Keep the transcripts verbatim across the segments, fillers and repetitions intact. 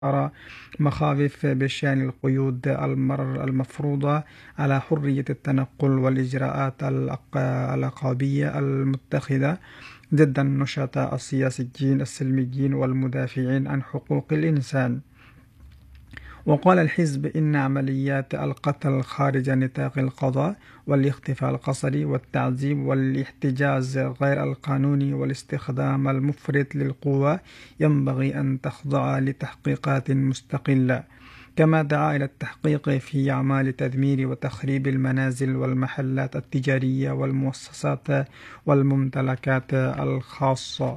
مخاوف بشأن القيود المفروضة على حرية التنقل والإجراءات العقابية المتخذة ضد النشطاء السياسيين السلميين والمدافعين عن حقوق الإنسان. وقال الحزب إن عمليات القتل خارج نطاق القضاء والاختفاء القسري والتعذيب والاحتجاز غير القانوني والاستخدام المفرط للقوة ينبغي أن تخضع لتحقيقات مستقلة، كما دعا إلى التحقيق في أعمال تدمير وتخريب المنازل والمحلات التجارية والمؤسسات والممتلكات الخاصة.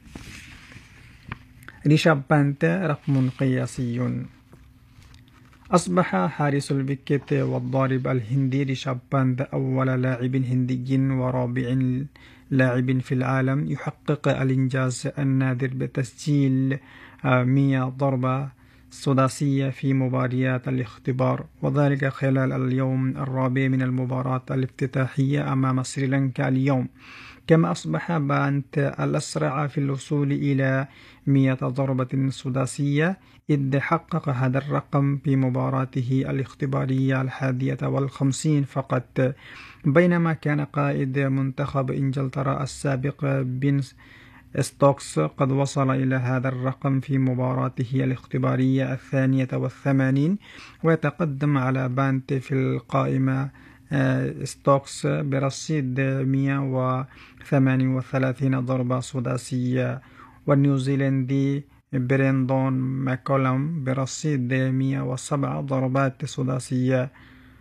ريشاب بانت رقم قياسي. أصبح حارس الويكت والضارب الهندي ريشاب بانت أول لاعب هندي ورابع لاعب في العالم يحقق الإنجاز النادر بتسجيل مئة ضربة سداسية في مباريات الاختبار، وذلك خلال اليوم الرابع من المباراة الافتتاحية أمام سريلانكا اليوم. كما أصبح بانت الأسرع في الوصول إلى مئة ضربة سداسية، إذ حقق هذا الرقم في مباراته الاختبارية الحادية والخمسين فقط، بينما كان قائد منتخب إنجلترا السابق بن ستوكس قد وصل إلى هذا الرقم في مباراته الاختبارية الثانية والثمانين، ويتقدم على بانت في القائمة ستوكس برصيد مئة وثمانية وثلاثين ضربة سداسية، والنيوزيلندي بريندون ماكولم برصيد مئة وسبع ضربات سداسية.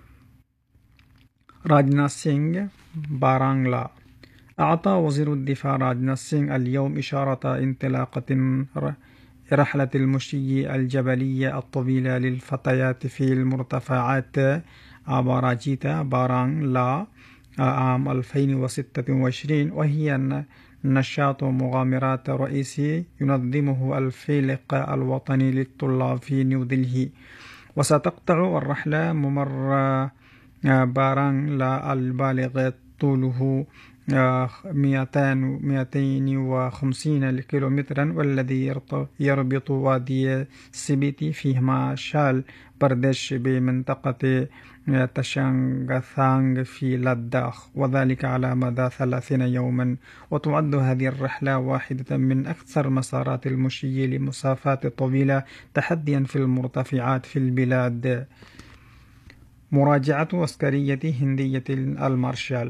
راجناث سينغ بارانغلا. أعطى وزير الدفاع راجناث سينغ اليوم إشارة انطلاقة رحلة المشي الجبلية الطويلة للفتيات في المرتفعات أباراجيتا بارانغلا عام ألفين وستة وعشرين، وهي نشاط مغامرات رئيسي ينظمه الفيلق الوطني للطلاب في نيودلهي. وستقطع الرحلة ممر بارانغلا البالغ طوله مئتين وخمسين كيلومترا، والذي يربط وادي سبيتي في هيماشال بردش بمنطقة تشانغثانغ في لداخ، وذلك على مدى ثلاثين يوما. وتعد هذه الرحلة واحدة من أكثر مسارات المشي لمسافات طويلة تحديا في المرتفعات في البلاد. مراجعة عسكرية هندية المارشال.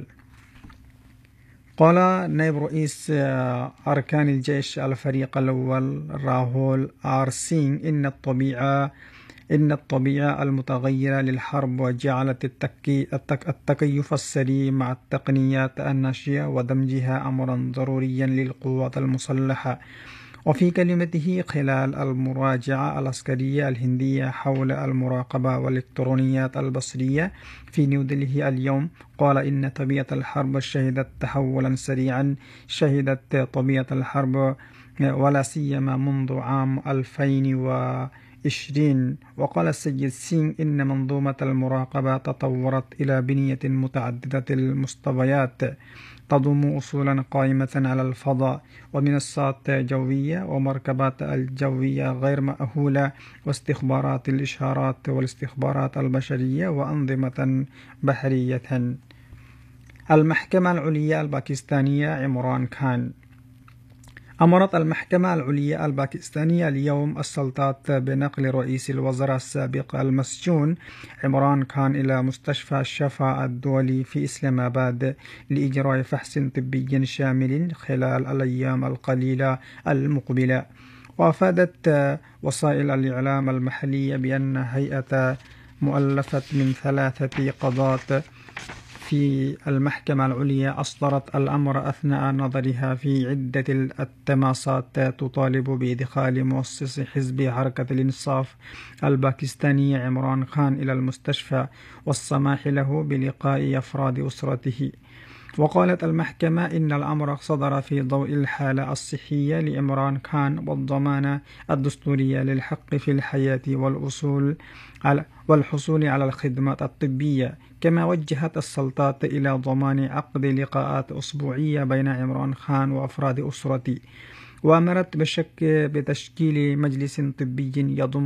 قال نائب رئيس أركان الجيش الفريق الأول راهول آر سينغ إن الطبيعة إن الطبيعة المتغيرة للحرب وجعلت التكي التكيف السريع مع التقنيات الناشئة ودمجها أمرا ضروريا للقوات المسلحة. وفي كلمته خلال المراجعة العسكرية الهندية حول المراقبة والإلكترونيات البصرية في نيودلهي اليوم، قال إن طبيعة الحرب شهدت تحولا سريعا شهدت طبيعة الحرب ولا سيما منذ عام ألفين وعشرين. وقال السيد سينغ إن منظومة المراقبة تطورت إلى بنية متعددة المستويات تضم أصولا قائمة على الفضاء ومنصات جوية ومركبات الجوية غير مأهولة واستخبارات الإشارات والاستخبارات البشرية وأنظمة بحرية. المحكمة العليا الباكستانية عمران خان. أمرت المحكمة العليا الباكستانية اليوم السلطات بنقل رئيس الوزراء السابق المسجون عمران خان إلى مستشفى الشفا الدولي في إسلام آباد لإجراء فحص طبي شامل خلال الأيام القليلة المقبلة. وأفادت وسائل الإعلام المحلية بأن هيئة مؤلفة من ثلاثة قضاة في المحكمة العليا أصدرت الأمر أثناء نظرها في عدة التماسات تطالب بإدخال مؤسس حزب حركة الإنصاف الباكستاني عمران خان إلى المستشفى والسماح له بلقاء أفراد أسرته. وقالت المحكمة إن الأمر صدر في ضوء الحالة الصحية لعمران خان والضمانة الدستورية للحق في الحياة والأصول على والحصول على الخدمات الطبية. كما وجهت السلطات إلى ضمان عقد لقاءات أسبوعية بين عمران خان وأفراد أسرته. وأمرت بشك بتشكيل مجلس طبي يضم